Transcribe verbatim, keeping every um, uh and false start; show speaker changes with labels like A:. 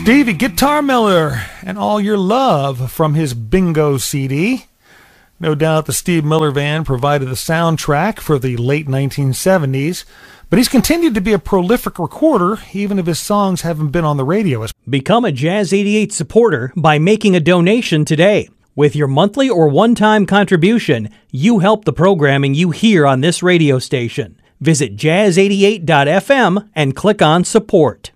A: Stevie Guitar Miller and All Your Love from his Bingo C D. No doubt the Steve Miller Band provided the soundtrack for the late nineteen seventies, but he's continued to be a prolific recorder, even if his songs haven't been on the radio.
B: Become a Jazz eighty-eight supporter by making a donation today. With your monthly or one-time contribution, you help the programming you hear on this radio station. Visit jazz eighty-eight dot f m and click on Support.